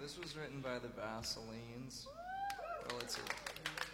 This was written by the Vaselines. Well, it's a